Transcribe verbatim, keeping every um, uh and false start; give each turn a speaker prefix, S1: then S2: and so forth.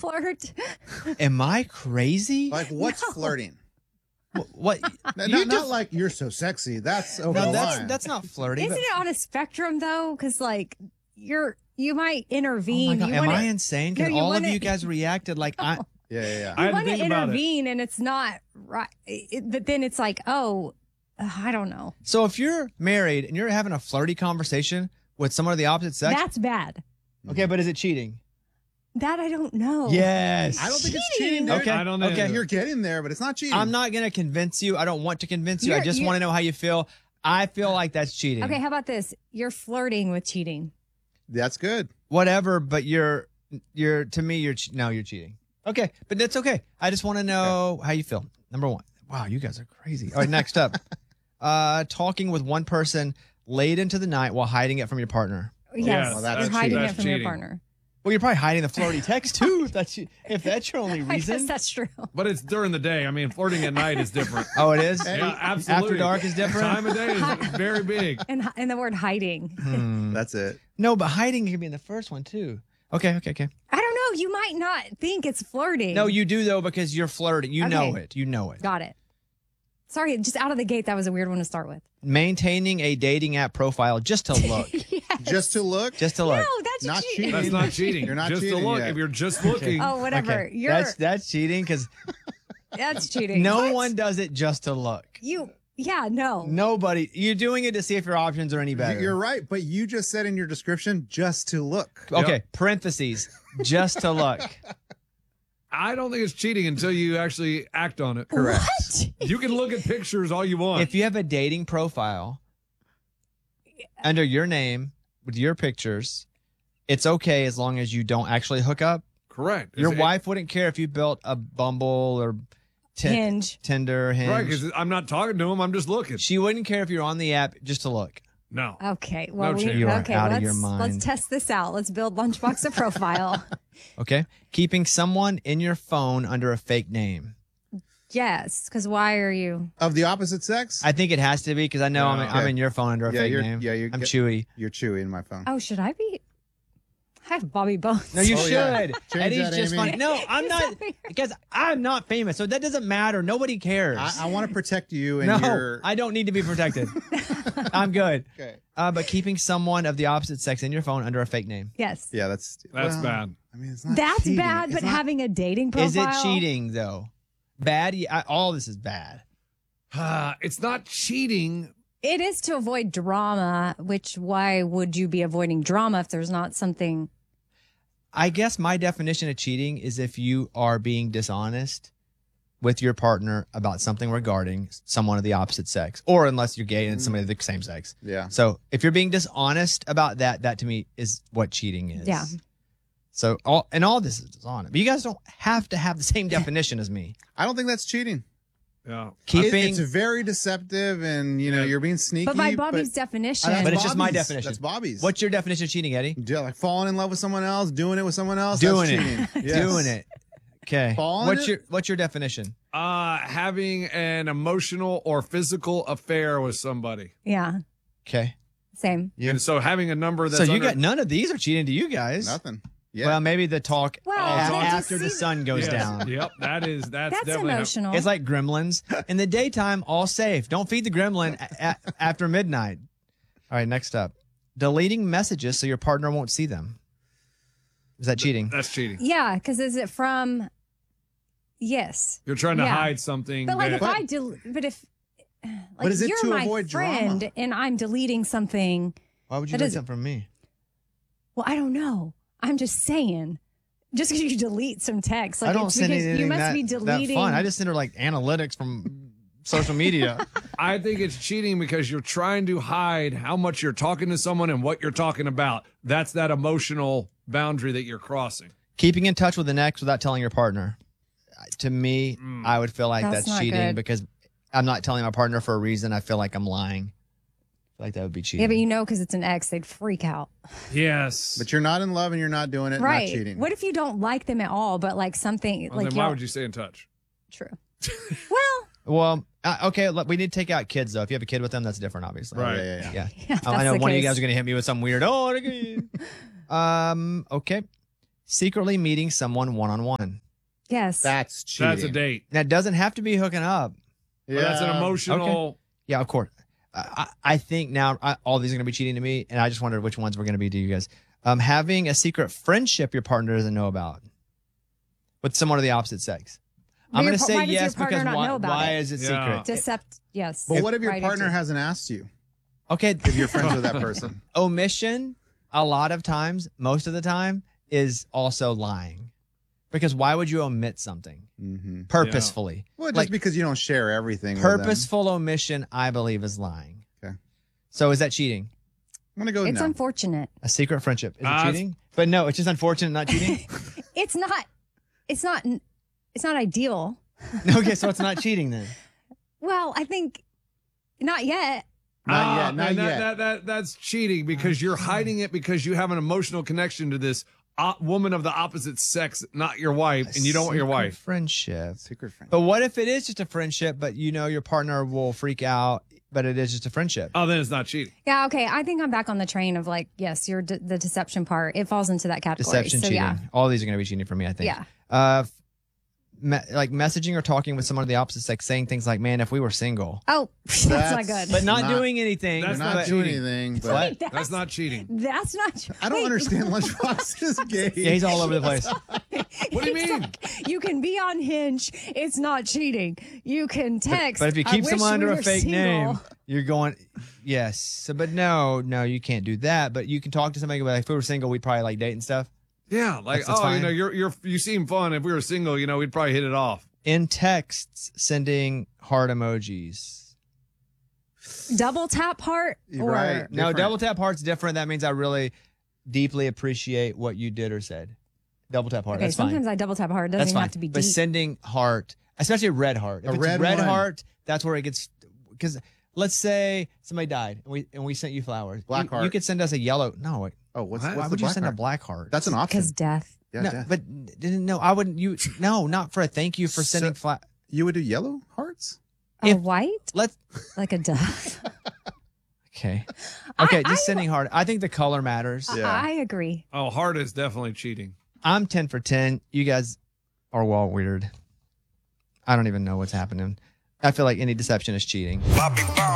S1: flirt?
S2: Am I crazy?
S3: Like, what's
S1: No.
S3: flirting?
S2: What?
S3: Not,
S2: You
S3: not
S2: def-
S3: like you're so sexy. That's over
S2: No,
S3: the
S2: that's
S3: line.
S2: that's not flirting.
S1: Isn't
S2: but-
S1: it on a spectrum though? Because like you're you might
S2: Oh my
S1: intervene.
S2: God,
S1: you
S2: am
S1: wanna,
S2: I insane? Because
S1: No, you
S2: all
S1: wanna-
S2: of you guys reacted like I.
S3: yeah, yeah, yeah.
S4: I
S1: you
S4: had to
S1: want to
S4: think about it.
S1: intervene, and it's not right. It- but then it's like, oh, uh, I don't know.
S2: So if you're married and you're having a flirty conversation with someone of the opposite sex,
S1: That's bad.
S2: okay, but is it cheating?
S1: That I don't know.
S2: Yes.
S3: I don't think it's cheating, dude.
S2: Okay.
S4: I don't know.
S2: Okay.
S3: You're getting there, but it's not cheating.
S2: I'm not gonna convince you. I don't want to convince you. I
S1: You're-
S2: just
S1: you're-
S2: want to know how you feel. I feel like that's cheating.
S1: Okay, how about this? You're flirting with cheating.
S3: That's good.
S2: Whatever, but you're you're to me you're che- no you're cheating. Okay, but that's okay. I just want to know how you feel. Number one. Wow, you guys are crazy. All right, next up, uh, talking with one person late into the night while hiding it from your partner.
S1: Yes,
S3: well, that's
S1: you're hiding
S4: cheating.
S1: it
S4: That's
S1: from your
S4: cheating.
S1: partner.
S2: Well, you're probably hiding the flirty text too. If that's if that's your only
S1: I guess
S2: reason.
S1: that's true.
S4: But it's during the day. I mean, flirting at night is different.
S2: Oh, it is.
S4: Yeah, absolutely.
S2: After dark is different.
S4: Time of day is very big.
S1: And hi- and the word hiding.
S2: Hmm.
S3: That's it.
S2: No, but hiding can be in the first one too. Okay, okay, okay.
S1: I don't know. You might not think it's flirting.
S2: No, you do though because you're flirting. You know
S1: Okay.
S2: it. You know it.
S1: got it. Sorry, just out of the gate, that was a weird one to start with.
S2: Maintaining a dating app profile just to look.
S1: Yes.
S3: Just to look.
S2: Just to look.
S1: No, that's
S3: Not
S1: cheating.
S3: cheating.
S4: That's not cheating.
S3: You're not
S4: just
S3: cheating
S4: to look.
S3: yet.
S4: If you're just looking,
S1: Oh, whatever.
S2: Okay.
S1: You're
S2: That's that's cheating because
S1: that's cheating.
S2: no
S1: What?
S2: one does it just to look.
S1: You. Yeah. No.
S2: Nobody. You're doing it to see if your options are any better.
S3: You're right, but you just said in your description, just to look.
S2: Okay. Parentheses. Just to look.
S4: I don't think it's cheating until you actually act on it.
S3: Correct.
S1: What?
S4: You can look at pictures all you want.
S2: If you have a dating profile under your name with your pictures, it's okay as long as you don't actually hook up.
S4: Correct.
S2: Your
S4: It's-
S2: wife wouldn't care if you built a Bumble or Tin-
S1: Hinge.
S2: Tinder, Hinge.
S4: Right, because I'm not talking to him. I'm just looking.
S2: She wouldn't care if you're on the app just to look.
S4: No.
S1: Okay. Well,
S4: No
S1: we,
S4: chance.
S2: You are
S1: okay.
S2: out of
S1: let's
S2: your mind.
S1: let's test this out. Let's build Lunchbox a profile.
S2: Okay. Keeping someone in your phone under a fake name.
S1: Yes. Because why are you?
S3: Of the opposite sex?
S2: I think it has to be because I know I'm,
S4: Yeah.
S2: I'm in your phone under a
S3: Yeah,
S2: fake
S3: you're-
S2: name.
S3: yeah, you're
S2: I'm
S3: get-
S2: Chewy.
S3: You're Chewy in my phone.
S1: Oh, should I be? I have Bobby Bones.
S2: No, you
S3: Oh,
S2: should.
S3: yeah. Change
S2: Eddie's
S3: that,
S2: just
S3: Amy.
S2: funny. No, I'm
S1: He's
S2: not
S1: not weird.
S2: because I'm not famous, so that doesn't matter. Nobody cares.
S3: I, I want to protect you and
S2: no,
S3: your.
S2: I don't need to be protected. I'm good.
S3: Okay.
S2: Uh, but keeping someone of the opposite sex in your phone under a fake name.
S1: Yes.
S3: Yeah, that's
S4: That's
S3: well,
S4: bad.
S3: I mean, it's not.
S1: That's
S3: cheating.
S1: bad,
S3: It's
S1: but
S3: not-
S1: having a dating profile.
S2: Is it cheating though? Bad. Yeah, I- all this is bad.
S4: Uh, it's not cheating.
S1: It is to avoid drama, which why would you be avoiding drama if there's not something?
S2: I guess my definition of cheating is if you are being dishonest with your partner about something regarding someone of the opposite sex, or unless you're gay and somebody of the same sex.
S3: Yeah.
S2: So if you're being dishonest about that, that to me is what cheating is.
S1: Yeah.
S2: So all and all this is dishonest. But you guys don't have to have the same definition as me.
S3: I don't think that's cheating.
S4: Yeah.
S3: It-
S2: Keeping,
S3: it's very deceptive, and you know you're being sneaky.
S1: But by Bobby's
S3: but,
S1: definition,
S3: that's
S2: But it's just my
S3: Bobby's.
S2: definition.
S3: That's Bobby's.
S2: what's your definition of cheating, Eddie?
S3: Yeah, like falling in love with someone else, doing it with someone else.
S2: Doing
S3: that's
S2: it.
S3: cheating. Yes.
S2: Doing it. Okay.
S3: Falling
S2: What's
S3: it?
S2: your What's your definition?
S4: Uh, having an emotional or physical affair with somebody.
S1: yeah,
S2: Okay.
S1: same.
S2: Yeah.
S4: And so having a number that's
S2: So you
S4: under-
S2: got none of these are cheating to you guys.
S3: Nothing. Yeah.
S2: Well, maybe the talk
S1: Well,
S2: a-
S4: talk-
S2: after the sun goes
S4: Yes.
S2: down.
S4: Yep, that is that's,
S1: That's
S4: definitely
S1: emotional.
S2: It's like gremlins. In the daytime, all safe. Don't feed the gremlin a- a- after midnight. All right, next up. Deleting messages so your partner won't see them. Is that cheating?
S4: That's cheating.
S1: Yeah, because is it from? Yes,
S4: You're trying to
S1: Yeah.
S4: hide something.
S1: but like
S4: that,
S1: if I del- but if like
S3: But is it
S1: you're
S3: to
S1: my
S3: avoid
S1: friend
S3: drama?
S1: and I'm deleting something,
S2: Why would you
S1: That
S2: do
S1: is-
S2: something from me?
S1: well, I don't know. I'm just saying. Just because you delete some text, like
S2: I don't
S1: it's
S2: send
S1: because
S2: anything
S1: you must
S2: that,
S1: be
S2: that
S1: deleting.
S2: fun. I just send her like analytics from social media.
S4: I think it's cheating because you're trying to hide how much you're talking to someone and what you're talking about. That's that emotional boundary that you're crossing.
S2: Keeping in touch with an ex without telling your partner. To me,
S4: Mm.
S2: I would feel like
S1: That's
S2: that's,
S1: not
S2: cheating
S1: good.
S2: because I'm not telling my partner for a reason. I feel like I'm lying. I feel like that would be cheating.
S1: yeah, but you know, because it's an ex, they'd freak out.
S4: Yes.
S3: But you're not in love and you're not doing it.
S1: Right.
S3: Not cheating.
S1: What if you don't like them at all, but like something
S4: Well,
S1: like
S4: then why
S1: y'all-
S4: would you stay in touch?
S1: True. well,
S2: Well, uh, okay, look, we need to take out kids though. If you have a kid with them, that's different, obviously.
S4: Right.
S3: Yeah, yeah, yeah.
S2: Yeah.
S1: yeah, if
S2: Oh, I
S1: that's
S2: know
S1: the
S2: one of you
S1: case.
S2: guys are going to hit me with some weird. Oh, okay. um. Okay. secretly meeting someone one on one.
S1: Yes.
S3: That's cheating.
S4: That's a date.
S2: Now, it doesn't have to be hooking up.
S4: But that's an emotional.
S2: Yeah, of course. I, I think now I, all these are going to be cheating to me, and I just wondered which ones were going to be to you guys. Um, having a secret friendship your partner doesn't know about with someone of the opposite sex.
S1: But
S2: I'm
S1: your
S2: going to
S1: par-
S2: say
S1: why does your
S2: yes
S1: partner
S2: because
S1: not
S2: why,
S1: know about
S2: why
S1: it?
S2: is it
S4: Yeah.
S2: secret?
S1: Decept. Yes.
S3: But what if your
S1: Right,
S3: partner
S1: it's-
S3: hasn't asked you
S2: Okay,
S3: if you're friends with that person?
S2: omission a lot of times, most of the time, is also lying. Because why would you omit something
S3: Mm-hmm.
S2: purposefully?
S3: Well, just
S2: Like,
S3: because you don't share everything. with them.
S2: purposeful omission, I believe, is lying.
S3: Okay.
S2: So is that cheating?
S3: I'm gonna go with
S1: It's
S3: no.
S1: unfortunate.
S2: A secret friendship is it
S4: Uh,
S2: cheating? But no, it's just unfortunate, not cheating.
S1: It's not. It's not. It's not ideal.
S2: Okay, so it's not cheating then.
S1: Well, I think not yet.
S3: Not
S4: Ah,
S3: yet. Not
S4: and that,
S3: yet.
S4: That, that, that's cheating because you're hiding it because you have an emotional connection to this uh, woman of the opposite sex, not your wife, and you don't want your
S2: Secret
S3: Oh.
S4: wife.
S2: friendship.
S3: Secret friend.
S2: But what if it is just a friendship, but you know your partner will freak out, but it is just a friendship?
S4: Oh, then it's not cheating.
S1: Yeah. Okay. I think I'm back on the train of like, yes, you're de- the deception part. It falls into that category.
S2: Deception,
S1: so,
S2: cheating.
S1: Yeah.
S2: All these are going to be cheating for me, I think.
S1: Yeah.
S2: Uh, f- me- like messaging or talking with someone of the opposite sex, saying things like, man, if we were single.
S1: Oh, that's, not
S3: That's-
S1: good.
S2: But not,
S3: Not-
S2: doing anything.
S4: That's
S3: You're not
S4: not
S3: doing
S4: cheating.
S3: anything. But
S2: What?
S1: that's,
S4: That's not cheating.
S1: That's not.
S3: I don't
S1: wait,
S3: understand Lunchbox's game.
S2: Yeah, he's all over the place.
S4: What do you
S1: it's
S4: mean?
S1: like, you can be on Hinge. It's not cheating. You can text.
S2: But if you
S1: "I
S2: keep
S1: wish
S2: someone
S1: we
S2: under a
S1: were
S2: fake
S1: single."
S2: name, you're going, yes. So, but no, no, you can't do that. But you can talk to somebody. Like, if we were single, we'd probably like date and stuff.
S4: Yeah, like
S2: That's- that's
S4: oh,
S2: fine.
S4: you know, you're you're you seem fun. If we were single, you know, we'd probably hit it off.
S2: In texts, sending heart emojis.
S1: Double tap heart.
S3: You're
S1: Or
S3: right.
S2: No,
S3: Different.
S2: double tap heart's different. That means I really deeply appreciate what you did or said. Double tap heart.
S1: okay,
S2: That's
S1: sometimes
S2: fine.
S1: I double tap heart. It doesn't
S2: That's
S1: even
S2: fine.
S1: have to be
S2: but
S1: deep.
S2: sending heart, especially a red heart. If
S3: A
S2: it's
S3: red
S2: red
S3: one.
S2: heart, that's where it gets. Because let's say somebody died and we and we sent you flowers.
S3: Black
S2: you,
S3: heart.
S2: You could send us a yellow. No, wait,
S3: Oh, what's,
S4: Why
S3: what's
S2: why
S3: the
S2: would you
S3: black
S2: send
S3: heart?
S2: a black heart?
S3: That's an option.
S1: Because death.
S3: Yeah,
S2: no,
S3: death.
S2: but didn't no. I wouldn't. You no, not for a thank you for
S3: So-
S2: sending fla-
S3: You would do yellow hearts?
S1: A
S2: If-
S1: white,
S2: Let's
S1: like a dove.
S2: okay, okay.
S1: I-
S2: just
S1: I-
S2: sending heart. I think the color matters.
S3: Yeah.
S1: I agree.
S4: Oh, heart is definitely cheating.
S2: I'm ten for ten. You guys are well weird. I don't even know what's happening. I feel like any deception is cheating.
S5: Bobby Brown.